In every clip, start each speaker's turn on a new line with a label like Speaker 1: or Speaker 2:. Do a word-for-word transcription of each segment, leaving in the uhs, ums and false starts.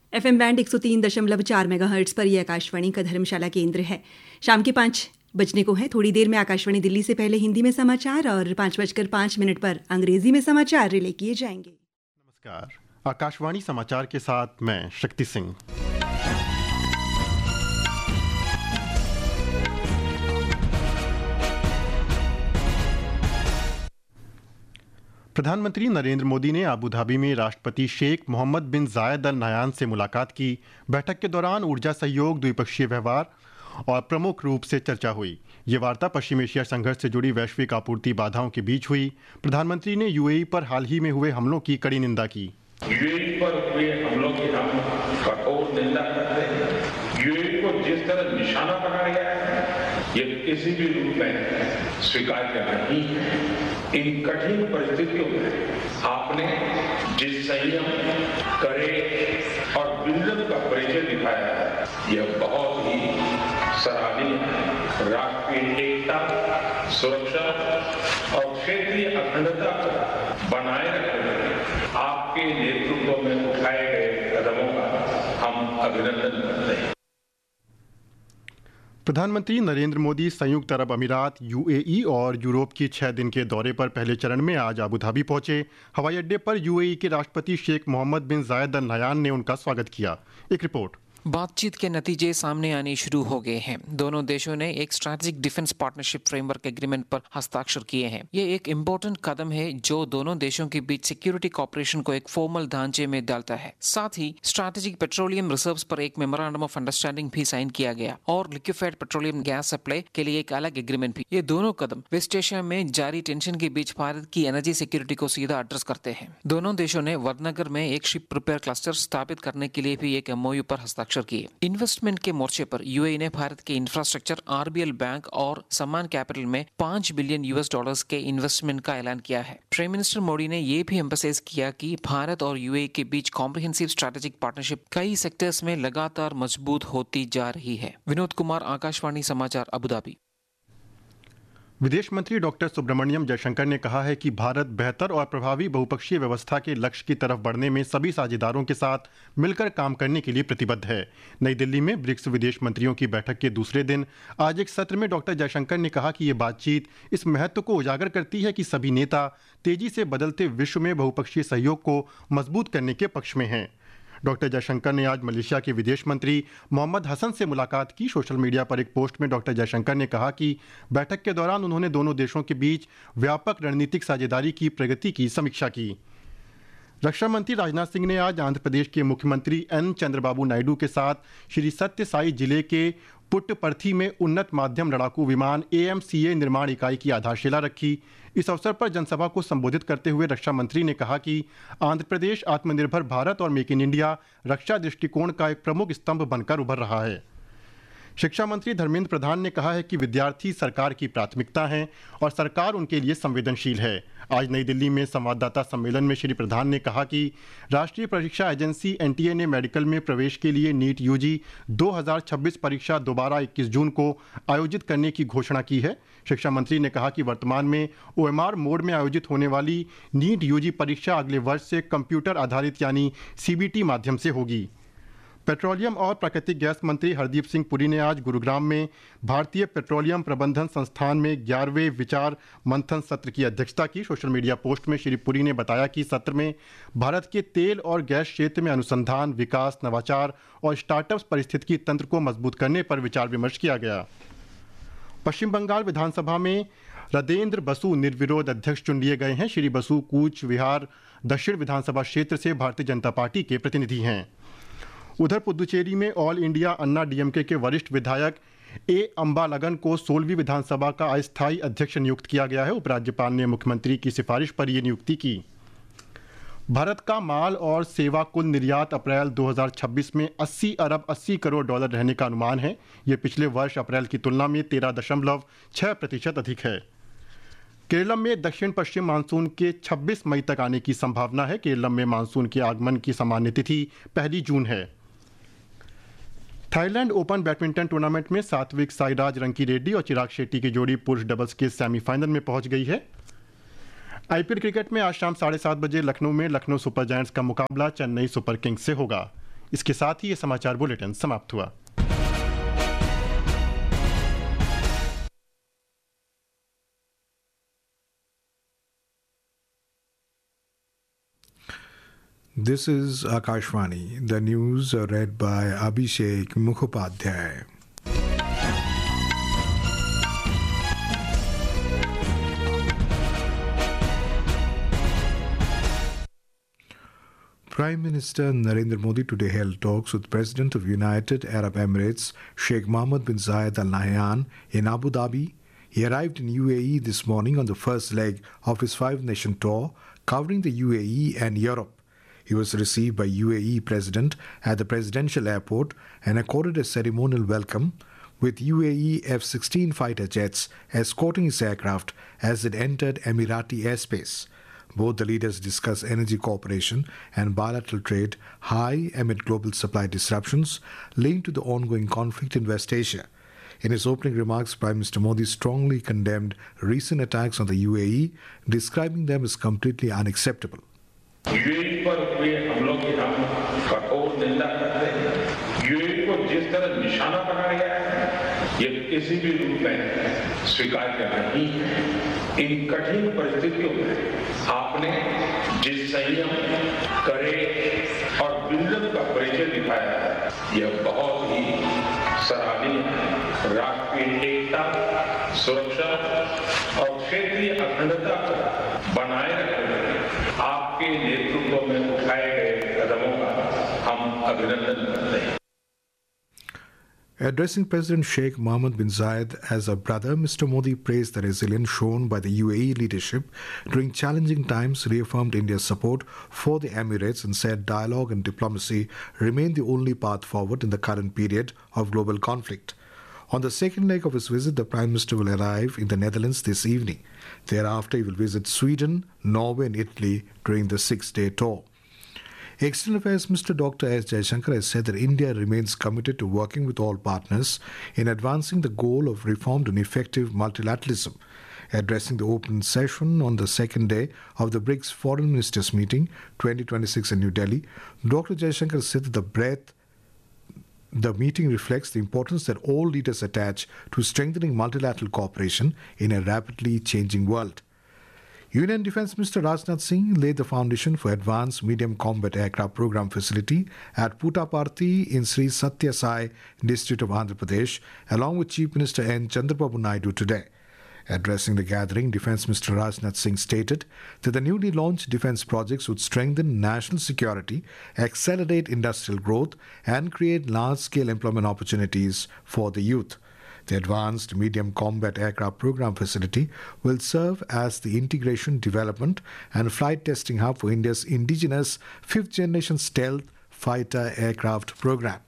Speaker 1: FM band एक सौ तीन दशमलव चार मेगाहर्ट्ज पर यह आकाशवाणी का धर्मशाला केंद्र है। शाम के पाँच बजने को है। थोड़ी देर में आकाशवाणी दिल्ली से पहले हिंदी में समाचार और पाँच बजकर पाँच मिनट पर अंग्रेजी में समाचार रिले किए जाएंगे।
Speaker 2: नमस्कार, आकाशवाणी समाचार के साथ मैं शक्ति सिंह। प्रधानमंत्री नरेंद्र मोदी ने अबू धाबी में राष्ट्रपति शेख मोहम्मद बिन जायद अल नहयान से मुलाकात की। बैठक के दौरान ऊर्जा सहयोग, द्विपक्षीय व्यवहार और प्रमुख रूप से चर्चा हुई। ये वार्ता पश्चिम एशिया संघर्ष से जुड़ी वैश्विक आपूर्ति बाधाओं के बीच हुई। प्रधानमंत्री ने यूएई पर हाल ही में हुए हमलों की कड़ी निंदा की।
Speaker 3: यूएई पर हुए हमलों की हम कठोर निंदा करते हैं। यूएई को जिस तरह निशाना बनाया गया है, ये किसी भी रूप में स्वीकार्य नहीं है। इन कठिन परिस्थितियों में आपने जिस संयम, कड़े और विजन का परिचय दिखाया है, यह बहुत ही सराहनीय है। राष्ट्रीय एकता, सुरक्षा और क्षेत्रीय अखंडता को बनाए रखने में आपके नेतृत्व में उठाए गए कदमों का हम अभिनंदन करते हैं।
Speaker 2: प्रधानमंत्री नरेंद्र मोदी संयुक्त अरब अमीरात, यूएई और यूरोप की छह दिन के दौरे पर पहले चरण में आज अबू धाबी पहुंचे। हवाई अड्डे पर यूएई के राष्ट्रपति शेख मोहम्मद बिन जायद अल नहयान ने उनका स्वागत किया। एक रिपोर्ट।
Speaker 4: बातचीत के नतीजे सामने आने शुरू हो गए हैं। दोनों देशों ने एक strategic defence partnership framework agreement पर हस्ताक्षर किए हैं। ये एक इम्पोर्टेंट कदम है जो दोनों देशों के बीच सिक्योरिटी कॉपरेशन को एक फॉर्मल ढांचे में डालता है। साथ ही स्ट्रैटेजिक पेट्रोलियम रिजर्व्स पर एक मेमोरेंडम ऑफ अंडरस्टैंडिंग भी साइन किया गया और लिक्विफाइड पेट्रोलियम गैस सप्लाई के लिए एक अलग एग्रीमेंट भी। ये दोनों कदम वेस्ट एशिया में जारी टेंशन के बीच भारत की एनर्जी सिक्योरिटी को सीधा एड्रेस करते हैं। दोनों देशों ने वडनगर में एक शिप रिपेयर क्लस्टर स्थापित करने के लिए भी एक एमओयू पर हस्ताक्षर किए। इन्वेस्टमेंट के मोर्चे पर यूएई ने भारत के इंफ्रास्ट्रक्चर, आरबीएल बैंक और सम्मान कैपिटल में पाँच बिलियन यूएस डॉलर्स के इन्वेस्टमेंट का ऐलान किया है। प्राइम मिनिस्टर मोदी ने यह भी एम्फसाइज किया कि भारत और यूएई के बीच कॉम्प्रिहेंसिव स्ट्रैटेजिक पार्टनरशिप कई सेक्टर्स में लगातार मजबूत होती जा रही है। विनोद कुमार, आकाशवाणी समाचार, अबू धाबी।
Speaker 2: विदेश मंत्री डॉक्टर सुब्रमण्यम जयशंकर ने कहा है कि भारत बेहतर और प्रभावी बहुपक्षीय व्यवस्था के लक्ष्य की तरफ बढ़ने में सभी साझेदारों के साथ मिलकर काम करने के लिए प्रतिबद्ध है। नई दिल्ली में ब्रिक्स विदेश मंत्रियों की बैठक के दूसरे दिन आज एक सत्र में डॉक्टर जयशंकर ने कहा कि ये बातचीत इस महत्व को उजागर करती है कि सभी नेता तेजी से बदलते विश्व में बहुपक्षीय सहयोग को मजबूत करने के पक्ष में हैं। डॉक्टर जयशंकर ने आज मलेशिया के विदेश मंत्री मोहम्मद हसन से मुलाकात की। सोशल मीडिया पर एक पोस्ट में डॉक्टर जयशंकर ने कहा कि बैठक के दौरान उन्होंने दोनों देशों के बीच व्यापक रणनीतिक साझेदारी की प्रगति की समीक्षा की। रक्षा मंत्री राजनाथ सिंह ने आज आंध्र प्रदेश के मुख्यमंत्री एन चंद्रबाबू नायडू के साथ श्री सत्य साई जिले के पुट्टपर्थी में उन्नत माध्यम लड़ाकू विमान एएमसीए निर्माण इकाई की आधारशिला रखी। इस अवसर पर जनसभा को संबोधित करते हुए रक्षा मंत्री ने कहा कि आंध्र प्रदेश आत्मनिर्भर भारत और मेक इन इंडिया रक्षा दृष्टिकोण का एक प्रमुख स्तंभ बनकर उभर रहा है। शिक्षा मंत्री धर्मेंद्र प्रधान ने कहा है कि विद्यार्थी सरकार की प्राथमिकता हैं और सरकार उनके लिए संवेदनशील है। आज नई दिल्ली में संवाददाता सम्मेलन में श्री प्रधान ने कहा कि राष्ट्रीय परीक्षा एजेंसी एनटीए ने मेडिकल में प्रवेश के लिए नीट यूजी दो हज़ार छब्बीस परीक्षा दोबारा इक्कीस जून को आयोजित करने की घोषणा की है। शिक्षा मंत्री ने कहा कि वर्तमान में ओएमआर मोड में आयोजित होने वाली नीट यूजी परीक्षा अगले वर्ष से कंप्यूटर आधारित यानी सीबीटी माध्यम से होगी। पेट्रोलियम और प्राकृतिक गैस मंत्री हरदीप सिंह पुरी ने आज गुरुग्राम में भारतीय पेट्रोलियम प्रबंधन संस्थान में ग्यारहवें विचार मंथन सत्र की अध्यक्षता की। सोशल मीडिया पोस्ट में श्री पुरी ने बताया कि सत्र में भारत के तेल और गैस क्षेत्र में अनुसंधान, विकास, नवाचार और स्टार्टअप्स पारिस्थितिकी तंत्र को मजबूत करने पर विचार विमर्श किया गया। पश्चिम बंगाल विधानसभा में राजेंद्र बसु निर्विरोध अध्यक्ष चुन लिए गए हैं। श्री बसु कूच विहार दक्षिण विधानसभा क्षेत्र से भारतीय जनता पार्टी के प्रतिनिधि हैं। उधर पुदुचेरी में ऑल इंडिया अन्ना डीएमके के वरिष्ठ विधायक ए अंबालगन को सोलहवीं विधानसभा का अस्थायी अध्यक्ष नियुक्त किया गया है। उपराज्यपाल ने मुख्यमंत्री की सिफारिश पर यह नियुक्ति की। भारत का माल और सेवा कुल निर्यात अप्रैल दो हज़ार छब्बीस में अस्सी अरब अस्सी करोड़ डॉलर रहने का अनुमान है। यह पिछले वर्ष अप्रैल की तुलना में तेरह दशमलव छह प्रतिशत अधिक है। केरलम में दक्षिण पश्चिम मानसून के छब्बीस मई तक आने की संभावना है। केरलम में मानसून के आगमन की सामान्य तिथि पहली जून है। थाईलैंड ओपन बैडमिंटन टूर्नामेंट में सात्विक साईराज रंकीरेड्डी और चिराग शेट्टी की जोड़ी पुरुष डबल्स के सेमीफाइनल में पहुंच गई है। आईपीएल क्रिकेट में आज शाम साढ़े सात बजे लखनऊ में लखनऊ सुपर जायंट्स का मुकाबला चेन्नई सुपर किंग्स से होगा। इसके साथ ही ये समाचार बुलेटिन समाप्त हुआ।
Speaker 5: This is Akashvani. The news are read by Abhishek Mukhopadhyay. Prime Minister Narendra Modi today held talks with President of United Arab Emirates Sheikh Mohammed bin Zayed Al Nahyan in Abu Dhabi. He arrived in U A E this morning on the first leg of his five-nation tour covering the U A E and Europe. He was received by U A E President at the Presidential Airport and accorded a ceremonial welcome, with U A E F sixteen fighter jets escorting his aircraft as it entered Emirati airspace. Both the leaders discussed energy cooperation and bilateral trade high amid global supply disruptions linked to the ongoing conflict in West Asia. In his opening remarks, Prime Minister Modi strongly condemned recent attacks on the U A E, describing them as completely unacceptable.
Speaker 3: UAE पर हुए हमलों की हम कठोर निंदा करते हैं। UAE को जिस तरह निशाना बनाया गया है, ये किसी भी रूप में स्वीकार्य नहीं है। इन कठिन परिस्थितियों में आपने जिस संयम, करे और विजन का परिचय दिखाया है, यह बहुत ही सराहनीय है। राष्ट्रीय एकता, सुरक्षा और क्षेत्रीय अखंडता को बनाए रखने आपके नेतृत्व में उठाए गए कदमों का हम अभिनंदन करते हैं।
Speaker 5: Addressing President Sheikh Mohammed bin Zayed as a brother, Mister Modi praised the resilience shown by the U A E leadership during challenging times, reaffirmed India's support for the Emirates, and said dialogue and diplomacy remain the only path forward in the current period of global conflict. On the second leg of his visit, the Prime Minister will arrive in the Netherlands this evening. Thereafter, he will visit Sweden, Norway and Italy during the six-day tour. External Affairs Minister Doctor S. Jaishankar has said that India remains committed to working with all partners in advancing the goal of reformed and effective multilateralism. Addressing the open session on the second day of the BRICS Foreign Ministers Meeting twenty twenty-six in New Delhi, Doctor Jaishankar said that the breadth The meeting reflects the importance that all leaders attach to strengthening multilateral cooperation in a rapidly changing world. Union Defence Minister Rajnath Singh laid the foundation for Advanced Medium Combat Aircraft Program facility at Puttaparthi in Sri Satya Sai district of Andhra Pradesh, along with Chief Minister N. Chandrababu Naidu today. Addressing the gathering, Defence Minister Rajnath Singh stated that the newly launched defence projects would strengthen national security, accelerate industrial growth, and create large-scale employment opportunities for the youth. The Advanced Medium Combat Aircraft Program facility will serve as the integration, development, and flight testing hub for India's indigenous fifth-generation stealth fighter aircraft program.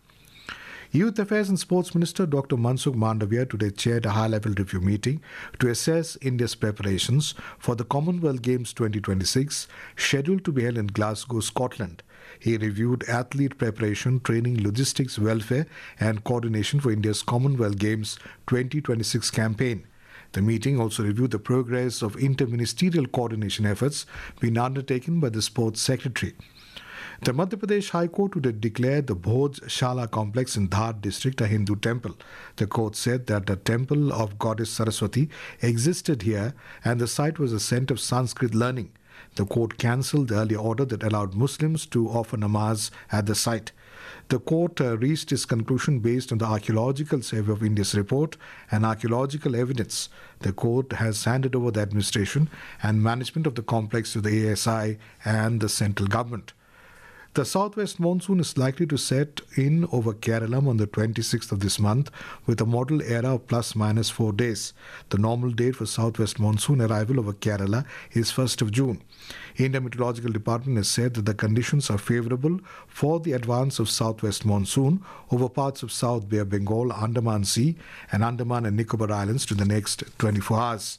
Speaker 5: Youth Affairs and Sports Minister Doctor Mansukh Mandavia today chaired a high-level review meeting to assess India's preparations for the Commonwealth Games twenty twenty-six, scheduled to be held in Glasgow, Scotland. He reviewed athlete preparation, training, logistics, welfare and coordination for India's Commonwealth Games twenty twenty-six campaign. The meeting also reviewed the progress of inter-ministerial coordination efforts being undertaken by the Sports Secretary. The Madhya Pradesh High Court would declare the Bhoj Shala complex in Dhar district a Hindu temple. The court said that the temple of goddess Saraswati existed here and the site was a centre of Sanskrit learning. The court cancelled the earlier order that allowed Muslims to offer namaz at the site. The court uh, reached its conclusion based on the Archaeological Survey of India's report and archaeological evidence. The court has handed over the administration and management of the complex to the A S I and the central government. The southwest monsoon is likely to set in over Kerala on the twenty-sixth of this month with a model era of plus minus four days. The normal date for southwest monsoon arrival over Kerala is first of June. India Meteorological Department has said that the conditions are favourable for the advance of southwest monsoon over parts of South Bay of Bengal, Andaman Sea and Andaman and Nicobar Islands to the next twenty-four hours.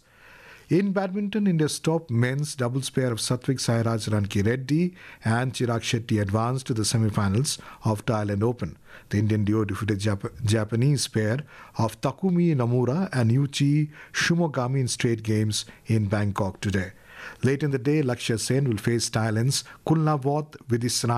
Speaker 5: In badminton, India's top men's doubles pair of Satvik Sairaj Ranki Reddy and Chirag Shetty advanced to the semi-finals of Thailand Open. The Indian duo defeated Jap- Japanese pair of Takumi Nomura and Yuichi Shumogami in straight games in Bangkok today. Late in the day, Lakshya Sen will face Thailand's Kulnavot Vidisana